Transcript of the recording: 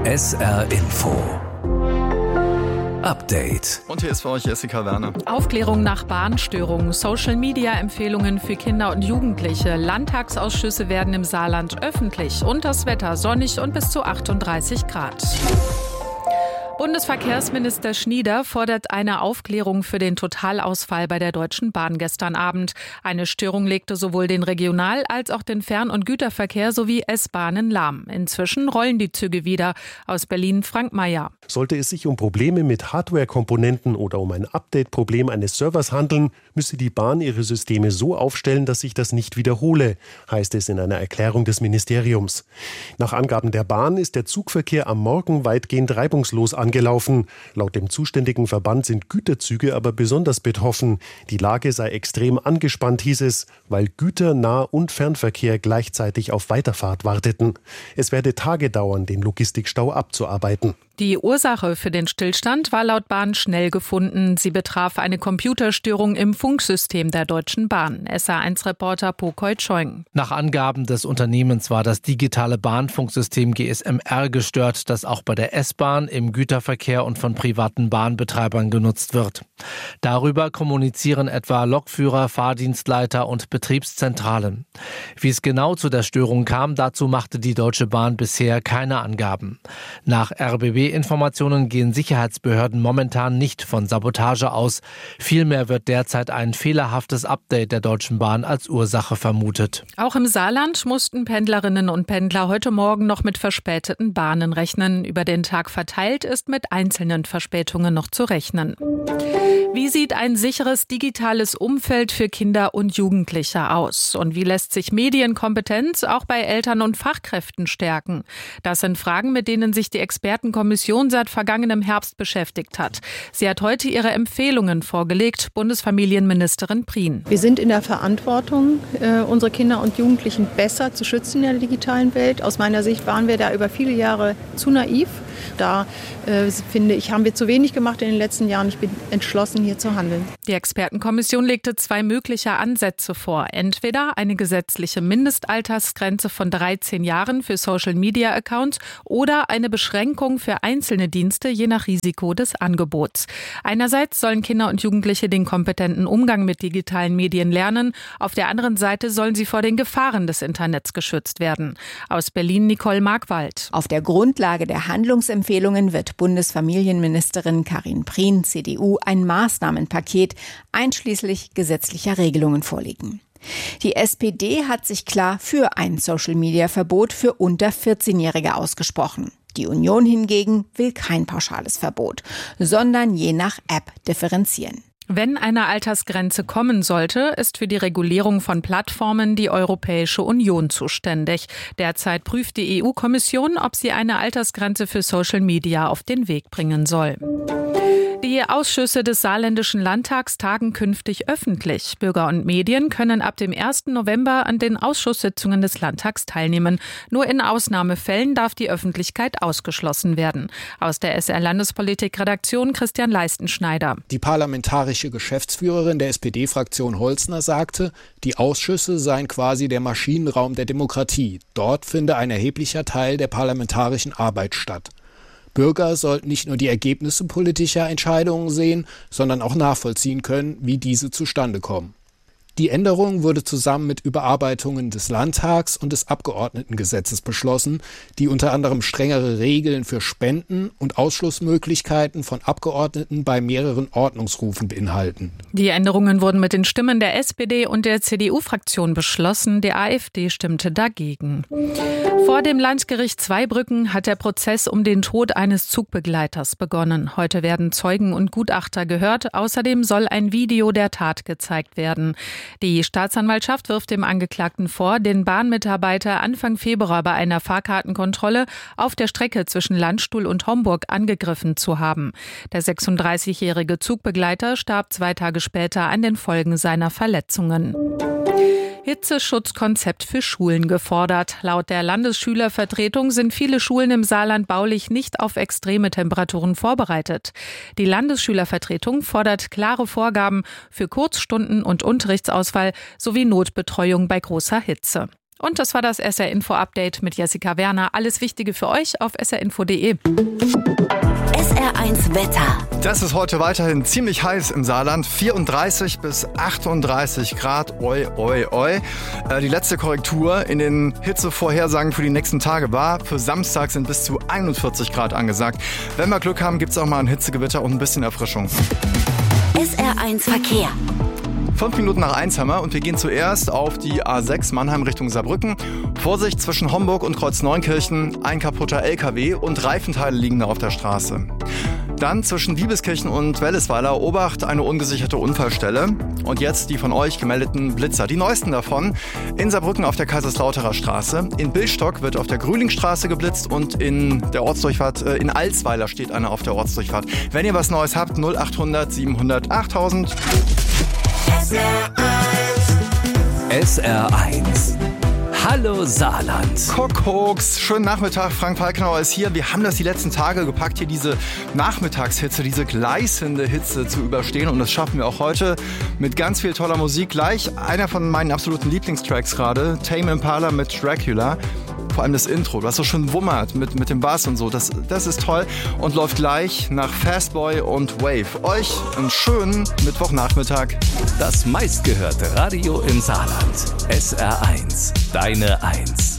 SR Info Update. Und hier ist für euch Jessica Werner. Aufklärung nach Bahnstörungen, Social-Media-Empfehlungen für Kinder und Jugendliche. Landtagsausschüsse werden im Saarland öffentlich. Und das Wetter sonnig und bis zu 38 Grad. Bundesverkehrsminister Schnieder fordert eine Aufklärung für den Totalausfall bei der Deutschen Bahn gestern Abend. Eine Störung legte sowohl den Regional- als auch den Fern- und Güterverkehr sowie S-Bahnen lahm. Inzwischen rollen die Züge wieder. Aus Berlin Frank Mayer. Sollte es sich um Probleme mit Hardware-Komponenten oder um ein Update-Problem eines Servers handeln, müsse die Bahn ihre Systeme so aufstellen, dass sich das nicht wiederhole, heißt es in einer Erklärung des Ministeriums. Nach Angaben der Bahn ist der Zugverkehr am Morgen weitgehend reibungslos angelaufen. Laut dem zuständigen Verband sind Güterzüge aber besonders betroffen. Die Lage sei extrem angespannt, hieß es, weil Güter-, Nah- und Fernverkehr gleichzeitig auf Weiterfahrt warteten. Es werde Tage dauern, den Logistikstau abzuarbeiten. Die Ursache für den Stillstand war laut Bahn schnell gefunden. Sie betraf eine Computerstörung im Funksystem der Deutschen Bahn. SR1-Reporter Pokoy Choing. Nach Angaben des Unternehmens war das digitale Bahnfunksystem GSMR gestört, das auch bei der S-Bahn, im Güterverkehr und von privaten Bahnbetreibern genutzt wird. Darüber kommunizieren etwa Lokführer, Fahrdienstleiter und Betriebszentralen. Wie es genau zu der Störung kam, dazu machte die Deutsche Bahn bisher keine Angaben. Nach RBB-Informationen gehen Sicherheitsbehörden momentan nicht von Sabotage aus. Vielmehr wird derzeit ein fehlerhaftes Update der Deutschen Bahn als Ursache vermutet. Auch im Saarland mussten Pendlerinnen und Pendler heute Morgen noch mit verspäteten Bahnen rechnen. Über den Tag verteilt ist mit einzelnen Verspätungen noch zu rechnen. Wie sieht ein sicheres digitales Umfeld für Kinder und Jugendliche aus? Und wie lässt sich Medienkompetenz auch bei Eltern und Fachkräften stärken? Das sind Fragen, mit denen sich die Expertenkommission seit vergangenem Herbst beschäftigt hat. Sie hat heute ihre Empfehlungen vorgelegt, Bundesfamilienministerin Prien. Wir sind in der Verantwortung, unsere Kinder und Jugendlichen besser zu schützen in der digitalen Welt. Aus meiner Sicht waren wir da über viele Jahre zu naiv. Da, finde ich, haben wir zu wenig gemacht in den letzten Jahren. Ich bin entschlossen, hier zu handeln. Die Expertenkommission legte 2 mögliche Ansätze vor. Entweder eine gesetzliche Mindestaltersgrenze von 13 Jahren für Social-Media-Accounts oder eine Beschränkung für einzelne Dienste je nach Risiko des Angebots. Einerseits sollen Kinder und Jugendliche den kompetenten Umgang mit digitalen Medien lernen. Auf der anderen Seite sollen sie vor den Gefahren des Internets geschützt werden. Aus Berlin Nicole Markwald. Auf der Grundlage der Handlungsempfehlungen wird Bundesfamilienministerin Karin Prien, CDU, ein Maßnahmenpaket einschließlich gesetzlicher Regelungen vorlegen. Die SPD hat sich klar für ein Social-Media-Verbot für unter 14-Jährige ausgesprochen. Die Union hingegen will kein pauschales Verbot, sondern je nach App differenzieren. Wenn eine Altersgrenze kommen sollte, ist für die Regulierung von Plattformen die Europäische Union zuständig. Derzeit prüft die EU-Kommission, ob sie eine Altersgrenze für Social Media auf den Weg bringen soll. Die Ausschüsse des Saarländischen Landtags tagen künftig öffentlich. Bürger und Medien können ab dem 1. November an den Ausschusssitzungen des Landtags teilnehmen. Nur in Ausnahmefällen darf die Öffentlichkeit ausgeschlossen werden. Aus der SR-Landespolitik-Redaktion Christian Leistenschneider. Die parlamentarische Geschäftsführerin der SPD-Fraktion Holzner sagte, die Ausschüsse seien quasi der Maschinenraum der Demokratie. Dort finde ein erheblicher Teil der parlamentarischen Arbeit statt. Bürger sollten nicht nur die Ergebnisse politischer Entscheidungen sehen, sondern auch nachvollziehen können, wie diese zustande kommen. Die Änderung wurde zusammen mit Überarbeitungen des Landtags und des Abgeordnetengesetzes beschlossen, die unter anderem strengere Regeln für Spenden und Ausschlussmöglichkeiten von Abgeordneten bei mehreren Ordnungsrufen beinhalten. Die Änderungen wurden mit den Stimmen der SPD und der CDU-Fraktion beschlossen. Die AfD stimmte dagegen. Vor dem Landgericht Zweibrücken hat der Prozess um den Tod eines Zugbegleiters begonnen. Heute werden Zeugen und Gutachter gehört. Außerdem soll ein Video der Tat gezeigt werden. Die Staatsanwaltschaft wirft dem Angeklagten vor, den Bahnmitarbeiter Anfang Februar bei einer Fahrkartenkontrolle auf der Strecke zwischen Landstuhl und Homburg angegriffen zu haben. Der 36-jährige Zugbegleiter starb 2 Tage später an den Folgen seiner Verletzungen. Hitzeschutzkonzept für Schulen gefordert. Laut der Landesschülervertretung sind viele Schulen im Saarland baulich nicht auf extreme Temperaturen vorbereitet. Die Landesschülervertretung fordert klare Vorgaben für Kurzstunden und Unterrichtsausfall sowie Notbetreuung bei großer Hitze. Und das war das SR Info Update mit Jessica Werner. Alles Wichtige für euch auf srinfo.de. SR1 Wetter. Das ist heute weiterhin ziemlich heiß im Saarland. 34 bis 38 Grad. Oi, oi, oi. Die letzte Korrektur in den Hitzevorhersagen für die nächsten Tage war, für Samstag sind bis zu 41 Grad angesagt. Wenn wir Glück haben, gibt es auch mal ein Hitzegewitter und ein bisschen Erfrischung. SR1 Verkehr. 5 Minuten nach 1 haben wir und wir gehen zuerst auf die A6 Mannheim Richtung Saarbrücken. Vorsicht zwischen Homburg und Kreuzneunkirchen, ein kaputter LKW und Reifenteile liegen da auf der Straße. Dann zwischen Wiebeskirchen und Wellesweiler, Obacht, eine ungesicherte Unfallstelle. Und jetzt die von euch gemeldeten Blitzer. Die neuesten davon in Saarbrücken auf der Kaiserslauterer Straße. In Billstock wird auf der Grülingstraße geblitzt und in der Ortsdurchfahrt, in Alsweiler steht einer auf der Ortsdurchfahrt. Wenn ihr was Neues habt, 0800 700 8000. SR1. Hallo Saarland. Kuckucks, schönen Nachmittag, Frank Falkenauer ist hier. Wir haben das die letzten Tage gepackt, hier diese Nachmittagshitze, diese gleißende Hitze zu überstehen. Und das schaffen wir auch heute mit ganz viel toller Musik. Gleich einer von meinen absoluten Lieblingstracks gerade, Tame Impala mit Dracula. Vor allem das Intro, was so schön wummert mit dem Bass und so. Das ist toll und läuft gleich nach Fastboy und Wave. Euch einen schönen Mittwochnachmittag. Das meistgehörte Radio im Saarland. SR1. Deine 1.